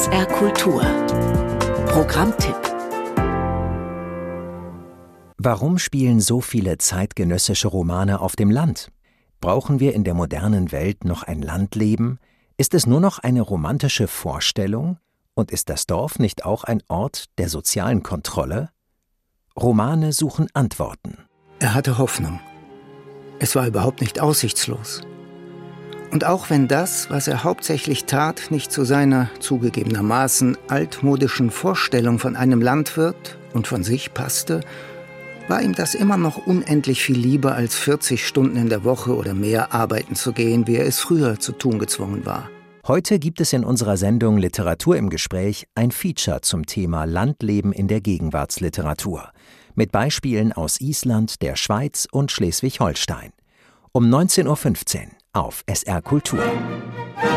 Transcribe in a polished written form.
SR Kultur Programmtipp. Warum spielen so viele zeitgenössische Romane auf dem Land? Brauchen wir in der modernen Welt noch ein Landleben? Ist es nur noch eine romantische Vorstellung? Und ist das Dorf nicht auch ein Ort der sozialen Kontrolle? Romane suchen Antworten. Er hatte Hoffnung. Es war überhaupt nicht aussichtslos. Und auch wenn das, was er hauptsächlich tat, nicht zu seiner zugegebenermaßen altmodischen Vorstellung von einem Landwirt und von sich passte, war ihm das immer noch unendlich viel lieber, als 40 Stunden in der Woche oder mehr arbeiten zu gehen, wie er es früher zu tun gezwungen war. Heute gibt es in unserer Sendung Literatur im Gespräch ein Feature zum Thema Landleben in der Gegenwartsliteratur mit Beispielen aus Island, der Schweiz und Schleswig-Holstein. Um 19:15 Uhr auf SR Kultur.